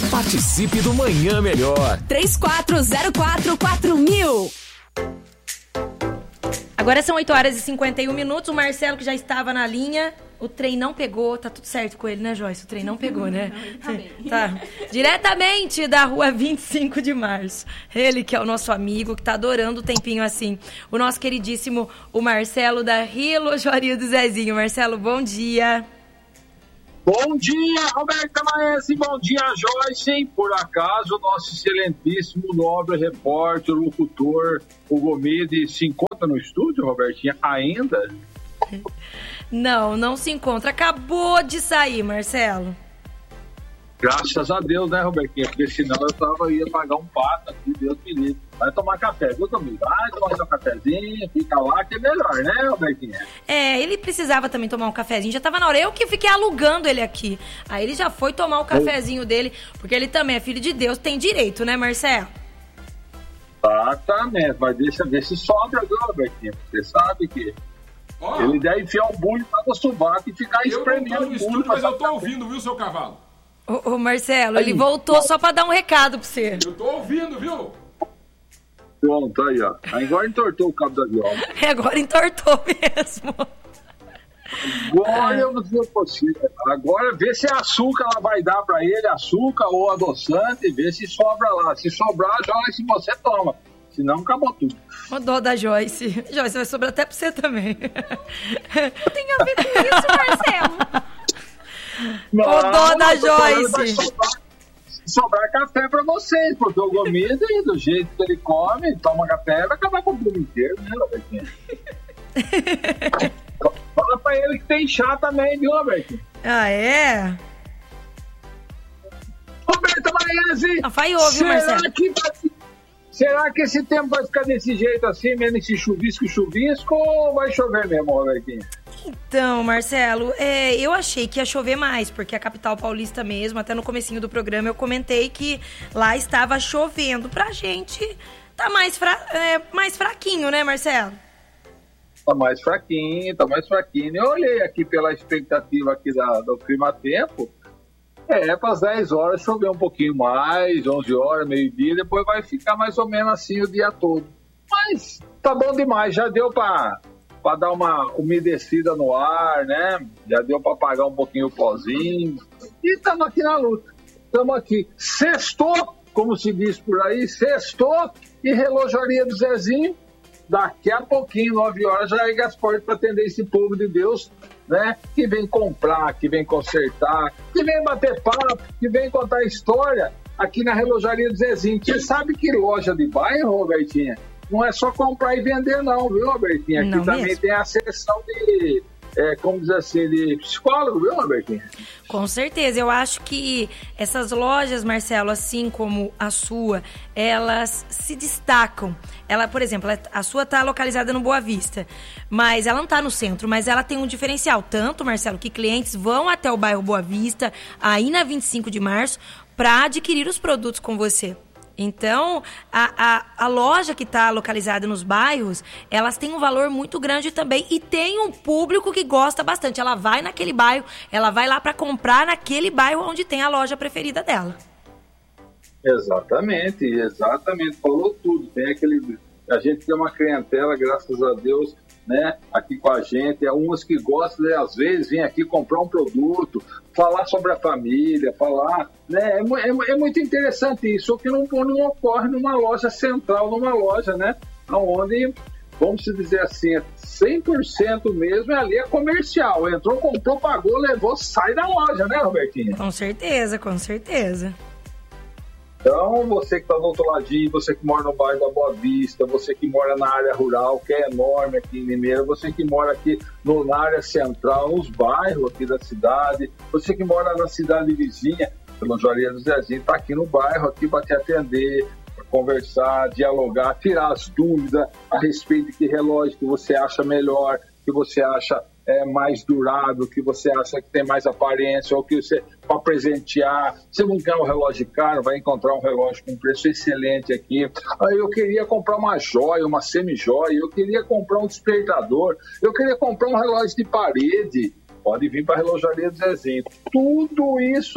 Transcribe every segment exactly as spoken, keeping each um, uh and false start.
Participe do Manhã Melhor. três quatro zero quatro quatro mil. Agora são oito horas e cinquenta e um minutos. O Marcelo, que já estava na linha, o trem não pegou. Tá tudo certo com ele, né, Joyce? O trem não pegou, né? Não, ele tá bem. Tá. Diretamente da rua vinte e cinco de março. Ele que é o nosso amigo, que tá adorando o tempinho assim. O nosso queridíssimo, o Marcelo da Relojaria do Zezinho. Marcelo, bom dia. Bom dia, Roberta Maese, bom dia, Joyce. Por acaso, nosso excelentíssimo nobre repórter, locutor, o Gomide, se encontra no estúdio, Robertinha, ainda? Não, não se encontra. Acabou de sair, Marcelo. Graças a Deus, né, Robertinha? Porque senão eu tava, ia pagar um pato aqui, Deus me livre. Vai tomar café, viu, Camilo? Vai tomar seu cafezinho, fica lá que é melhor, né, Robertinha? É, ele precisava também tomar um cafezinho, já tava na hora. Eu que fiquei alugando ele aqui. Aí ele já foi tomar o cafezinho dele, porque ele também é filho de Deus, tem direito, né, Marcelo? Exatamente, mas deixa ver se sobra, viu, Robertinha? Você sabe que oh, ele deve enfiar o bulho para o sovaco e ficar espremendo o bulho. Eu não tô no estúdio, mas eu tô ouvindo, viu, seu cavalo? Ô, ô Marcelo, aí, ele voltou só pra dar um recado pra você. Eu tô ouvindo, viu? Pronto, aí, ó. Agora entortou o cabo da viola. Agora entortou mesmo. Agora eu não sei possível. Agora vê se açúcar ela vai dar pra ele, açúcar ou adoçante, vê se sobra lá. Se sobrar, joga se você toma. Senão acabou tudo. O dó da Joyce. Joyce, vai sobrar até pra você também. Não tem a ver com isso, Marcelo. Não, o dó da Joyce. Sobrar, sobrar café pra vocês, porque o Gomide, do jeito que ele come, toma café, vai acabar com o mundo inteiro, né, Robertinho? Fala pra ele que tem chá também, viu, Robertinho? Ah, é? Roberta Maese! Ah, falhou, viu, Marcelo? Que vai... Será que esse tempo vai ficar desse jeito assim, mesmo esse chuvisco-chuvisco, ou vai chover mesmo, Robertinho? Então, Marcelo, é, eu achei que ia chover mais, porque a capital paulista mesmo, até no comecinho do programa, eu comentei que lá estava chovendo. Pra gente, tá mais, fra... é, mais fraquinho, né, Marcelo? Tá mais fraquinho, tá mais fraquinho. Eu olhei aqui pela expectativa aqui da, do clima-tempo, é, para as dez horas chover um pouquinho mais, onze horas, meio-dia, depois vai ficar mais ou menos assim o dia todo. Mas tá bom demais, já deu para para dar uma umedecida no ar, né? Já deu para apagar um pouquinho o pozinho. E estamos aqui na luta. Estamos aqui. Sextou, como se diz por aí, sextou e Relojaria do Zezinho. Daqui a pouquinho, nove horas, já é as portas para atender esse povo de Deus, né? Que vem comprar, que vem consertar, que vem bater papo, que vem contar história aqui na Relojaria do Zezinho. Você sabe que loja de bairro, Robertinha, não é só comprar e vender não, viu, Robertinha? Aqui não também mesmo. Tem a seção de, é, como dizer assim, de psicólogo, viu, Robertinha? Com certeza, eu acho que essas lojas, Marcelo, assim como a sua, elas se destacam. Ela, por exemplo, a sua está localizada no Boa Vista, mas ela não está no centro, mas ela tem um diferencial. Tanto, Marcelo, que clientes vão até o bairro Boa Vista, aí na vinte e cinco de março, para adquirir os produtos com você. Então, a, a, a loja que está localizada nos bairros, elas têm um valor muito grande também e tem um público que gosta bastante. Ela vai naquele bairro, ela vai lá para comprar naquele bairro onde tem a loja preferida dela. Exatamente, exatamente. Falou tudo. Tem aquele... A gente tem uma clientela, graças a Deus, né, aqui com a gente. É umas que gostam, né, às vezes, vêm aqui comprar um produto, falar sobre a família, falar... Né, é, é, é muito interessante isso, o que não, não ocorre numa loja central, numa loja, né, onde, vamos dizer assim, cem por cento mesmo, ali é comercial. Entrou, comprou, pagou, levou, sai da loja, né, Robertinha? Com certeza, com certeza. Então, você que está do outro ladinho, você que mora no bairro da Boa Vista, você que mora na área rural, que é enorme aqui em Limeira, você que mora aqui no, na área central, nos bairros aqui da cidade, você que mora na cidade vizinha, a Relojaria do Zezinho está aqui no bairro aqui para te atender, para conversar, dialogar, tirar as dúvidas a respeito de que relógio que você acha melhor, que você acha é, mais durável, que você acha que tem mais aparência, ou que você, para presentear, você não quer um relógio caro, vai encontrar um relógio com preço excelente aqui. Aí eu queria comprar uma joia, uma semi-joia, eu queria comprar um despertador, eu queria comprar um relógio de parede. Pode vir para a Relojaria do Zezinho. Tudo isso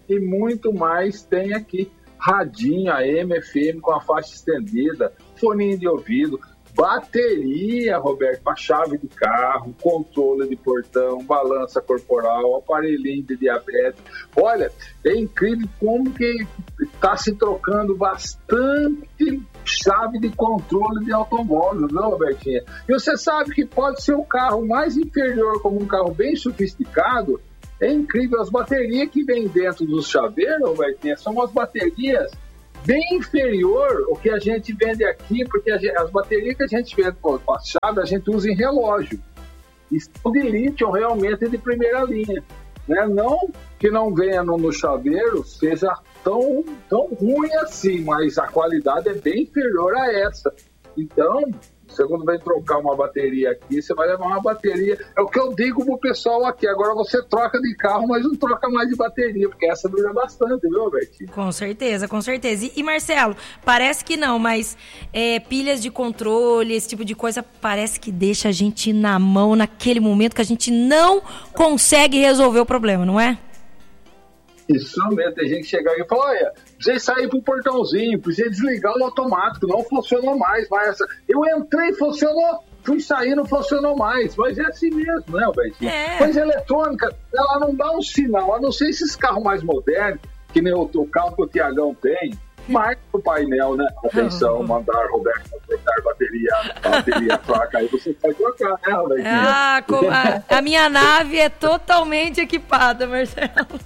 e muito mais tem aqui. Radinho, A M, F M com a faixa estendida, foninho de ouvido, bateria, Roberto, para chave de carro, controle de portão, balança corporal, aparelhinho de diabetes. Olha, é incrível como que está se trocando bastante chave de controle de automóvel, não, Robertinha? E você sabe que pode ser um carro mais inferior, como um carro bem sofisticado. É incrível, as baterias que vêm dentro dos chaveiros, Robertinha, são as baterias bem inferior ao que a gente vende aqui, porque a gente, as baterias que a gente vende com a chave, a gente usa em relógio. E são de lítio realmente de primeira linha. Né? Não que não venha no, no chaveiro seja tão, tão ruim assim, mas a qualidade é bem inferior a essa. Então, você quando vai trocar uma bateria aqui, você vai levar uma bateria. É o que eu digo pro pessoal aqui. Agora você troca de carro, mas não troca mais de bateria, porque essa dura bastante, viu, Robertinho? Com certeza, com certeza. E, e Marcelo, parece que não, mas é, pilhas de controle, esse tipo de coisa, parece que deixa a gente na mão naquele momento que a gente não consegue resolver o problema, não é? Isso mesmo, tem gente que chega aí e fala, olha, precisei sair pro portãozinho, precisei desligar o automático, não funcionou mais, mas eu entrei, funcionou, fui sair, não funcionou mais, mas é assim mesmo, né, Albertinho? É. Coisa eletrônica, ela não dá um sinal, a não ser esses carros mais modernos, que nem o, o carro que o Tiagão tem, marca o painel, né? Atenção, mandar Roberto trocar bateria, bateria fraca, aí você vai trocar, né, Albertinho? Ah, a, a minha nave é totalmente equipada, Marcelo.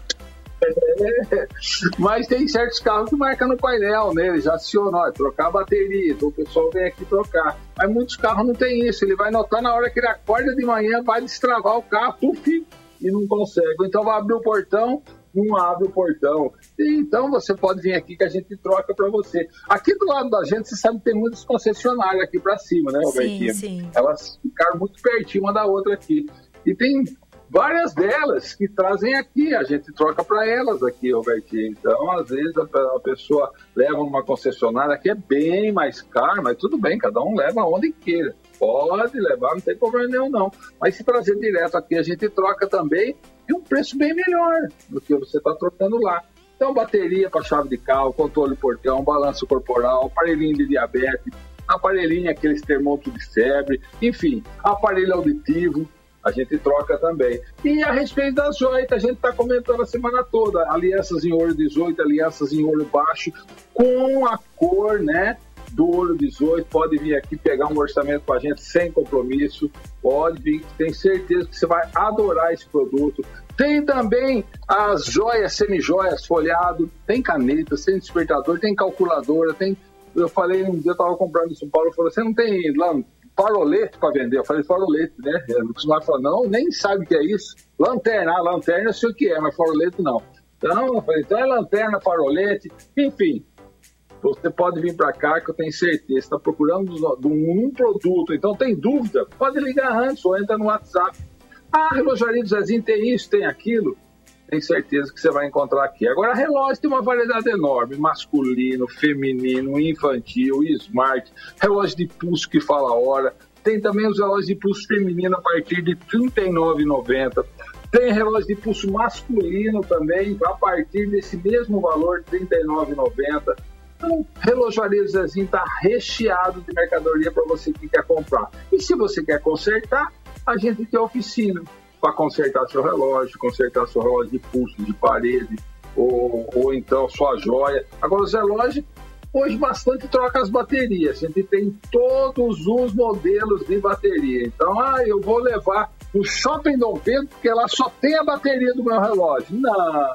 É, mas tem certos carros que marcam no painel, né? Ele já aciona, ó, trocar a bateria, então o pessoal vem aqui trocar. Mas muitos carros não tem isso, ele vai notar na hora que ele acorda de manhã, vai destravar o carro, puf, e não consegue. Então vai abrir o portão, não abre o portão. E, então você pode vir aqui que a gente troca para você. Aqui do lado da gente, você sabe que tem muitas concessionárias aqui para cima, né, Robertinho? Sim, sim. Elas ficaram muito pertinho uma da outra aqui. E tem várias delas que trazem aqui, a gente troca para elas aqui, Robertinho. Então, às vezes, a, a pessoa leva uma concessionária que é bem mais cara, mas tudo bem, cada um leva onde queira. Pode levar, não tem problema nenhum, não. Mas se trazer direto aqui, a gente troca também e um preço bem melhor do que você está trocando lá. Então, bateria para chave de carro, controle portão, balanço corporal, aparelhinho de diabetes, aparelhinho aqueles termômetros de febre, enfim, aparelho auditivo, a gente troca também. E a respeito das joias, a gente está comentando a semana toda, alianças em ouro dezoito, alianças em ouro baixo, com a cor, né, do ouro dezoito, pode vir aqui pegar um orçamento com a gente sem compromisso, pode vir, tem certeza que você vai adorar esse produto. Tem também as joias, semi-joias, folhado, tem caneta, tem despertador, tem calculadora, tem... Eu falei, um dia eu estava comprando em São Paulo, eu falei, você não tem lá farolete para vender? Eu falei, farolete, né? O Cosmar falou, não, nem sabe o que é isso. Lanterna, ah, lanterna eu sei o que é, mas farolete não. Então, eu falei, então é lanterna, farolete, enfim. Você pode vir para cá que eu tenho certeza, está procurando um produto, então tem dúvida, pode ligar antes ou entra no WhatsApp. Ah, relojaria do Zezinho tem isso, tem aquilo. Tem certeza que você vai encontrar aqui. Agora, relógio tem uma variedade enorme, masculino, feminino, infantil, smart, relógio de pulso que fala a hora. Tem também os relógios de pulso feminino a partir de trinta e nove reais e noventa centavos. Tem relógio de pulso masculino também a partir desse mesmo valor, trinta e nove reais e noventa centavos. Então, relojaria do Zezinho está recheado de mercadoria para você que quer comprar. E se você quer consertar, a gente tem oficina para consertar seu relógio, consertar seu relógio de pulso, de parede, ou, ou então sua joia. Agora, os relógios, hoje bastante troca as baterias. A gente tem todos os modelos de bateria. Então, ah, eu vou levar no Shopping Dom Pedro, porque lá só tem a bateria do meu relógio. Não.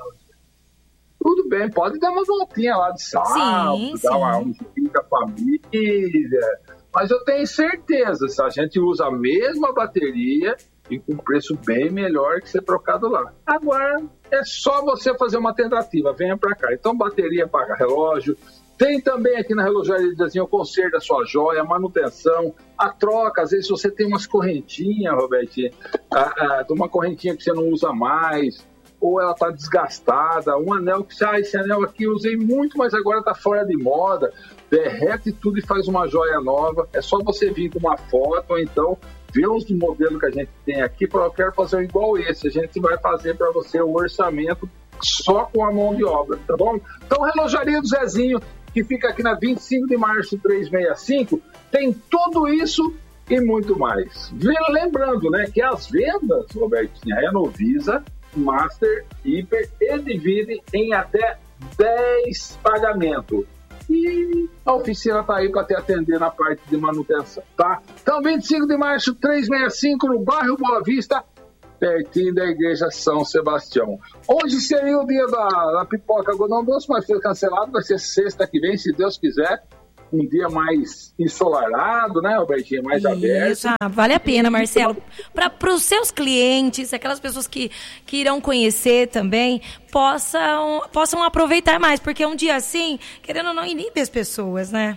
Tudo bem, pode dar uma voltinha lá de sábado, sim, dar sim. uma um dia com a família. Mas eu tenho certeza, se a gente usa a mesma bateria e com um preço bem melhor que ser trocado lá. Agora, é só você fazer uma tentativa, venha para cá. Então, bateria paga relógio. Tem também aqui na relojaria o conserto da sua joia, a manutenção, a troca. Às vezes você tem umas correntinhas, Robertinho, ah, ah, uma correntinha que você não usa mais, ou ela está desgastada, um anel que, ah, esse anel aqui eu usei muito, mas agora está fora de moda, derrete tudo e faz uma joia nova. É só você vir com uma foto, ou então ver os modelos que a gente tem aqui, para eu quero fazer igual esse, a gente vai fazer para você o orçamento só com a mão de obra, tá bom? Então, Relojaria do Zezinho, que fica aqui na vinte e cinco de março trezentos e sessenta e cinco, tem tudo isso e muito mais. Lembrando, né, que as vendas, Robertinha, é no Visa, Master, Hiper e Divide em até dez pagamentos. E a oficina está aí para te atender na parte de manutenção, tá? Então, vinte e cinco de março, trezentos e sessenta e cinco, no bairro Boa Vista, pertinho da Igreja São Sebastião. Hoje seria o dia da, da pipoca algodão doce, mas foi cancelado, vai ser sexta que vem, se Deus quiser. Um dia mais ensolarado, né, Robertinho? Mais Isso, aberto. Isso, ah, vale a pena, Marcelo. Para os seus clientes, aquelas pessoas que, que irão conhecer também, possam, possam aproveitar mais, porque um dia assim, querendo ou não, inibe as pessoas, né?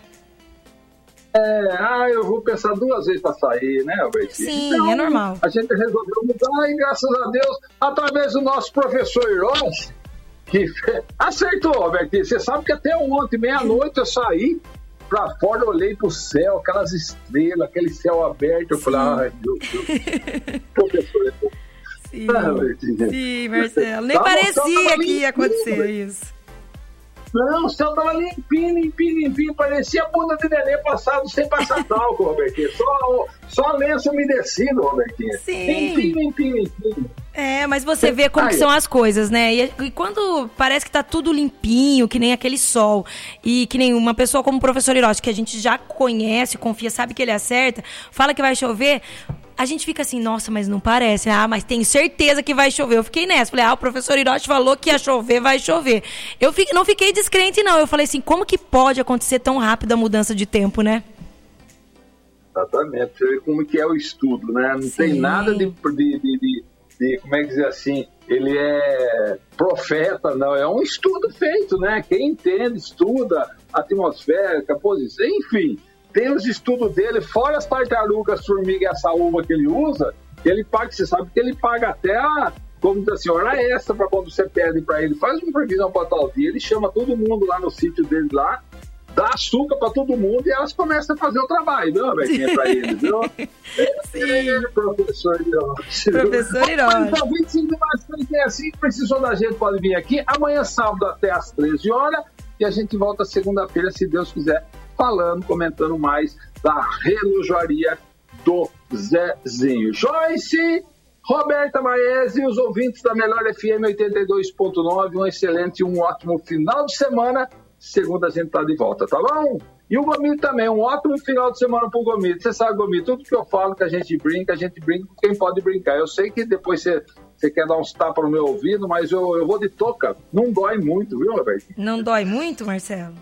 É, ah, eu vou pensar duas vezes para sair, né, Robertinho? Sim, então, é normal. A gente resolveu mudar e, graças a Deus, através do nosso professor Hiroshi, que acertou, Robertinho. Você sabe que até ontem, meia-noite, eu saí pra fora, eu olhei pro céu, aquelas estrelas, aquele céu aberto, eu falei, ai, meu Deus, professor. Sim, ah, sim, Marcelo, nem tá, parecia que ia acontecer isso. Não, o céu tava limpinho, limpinho, limpinho, parecia a bunda de neném passado sem passar talco, Robertinho, só, só lenço umedecido, Robertinho. Sim. Limpinho, limpinho, limpinho. É, mas você vê como que são as coisas, né? E, e quando parece que tá tudo limpinho, que nem aquele sol, e que nem uma pessoa como o professor Hiroshi, que a gente já conhece, confia, sabe que ele acerta, fala que vai chover, a gente fica assim, nossa, mas não parece. Ah, mas tenho certeza que vai chover. Eu fiquei nessa, falei, ah, o professor Hiroshi falou que ia chover, vai chover. Eu fi, não fiquei descrente, não. Eu falei assim, como que pode acontecer tão rápido a mudança de tempo, né? Exatamente, você vê como que é o estudo, né? Não Sim. tem nada de... de, de, de... De, como é que dizer assim, ele é profeta, não, é um estudo feito, né? Quem entende, estuda atmosférica, posição, enfim, tem os estudos dele, fora as tartarugas, formiga e essa uva que ele usa, ele paga, você sabe que ele paga até a, como diz assim, hora extra para quando você pede para ele, faz uma previsão para tal dia, ele chama todo mundo lá no sítio dele lá, dá açúcar para todo mundo e elas começam a fazer o trabalho, viu, Betinha, para ele, viu? Sim. É, professor Hiroshi. Professor Hiroshi. Então, vinte e cinco de março, trinta e cinco, precisou da gente, pode vir aqui. Amanhã, sábado, até às treze horas. E a gente volta segunda-feira, se Deus quiser, falando, comentando mais da relojaria do Zezinho. Joyce, Roberta Maese e os ouvintes da Melhor F M oitenta e dois ponto nove, um excelente e um ótimo final de semana. Segunda a gente tá de volta, tá bom? E o Gomito também, um ótimo final de semana pro Gomito. Você sabe, Gomito, tudo que eu falo que a gente brinca, a gente brinca com quem pode brincar. Eu sei que depois você, você quer dar uns tapas no meu ouvido, mas eu, eu vou de toca. Não dói muito, viu, Roberto? Não dói muito, Marcelo?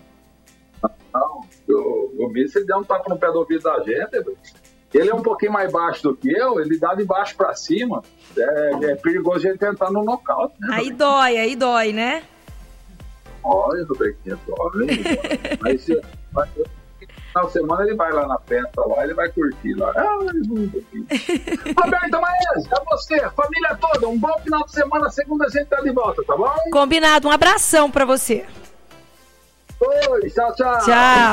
Não, o Gomito, se ele der um tapa no pé do ouvido da gente, ele é um pouquinho mais baixo do que eu, ele dá de baixo pra cima. É, é perigoso a gente entrar no nocaute, né? Aí dói, aí dói, né? Olha, Robertinho, dói. Mas no final de semana ele vai lá na festa, lá, ele vai curtir lá. Ah, Roberto Maese, a você, família toda, um bom final de semana, segunda a gente tá de volta, tá bom? Combinado, um abração pra você. Oi, tchau, tchau. Tchau.